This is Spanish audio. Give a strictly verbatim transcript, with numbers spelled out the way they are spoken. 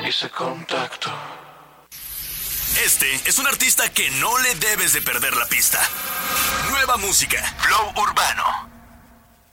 Hice contacto. Este es un artista que no le debes de perder la pista. Nueva música. Flow Urbano.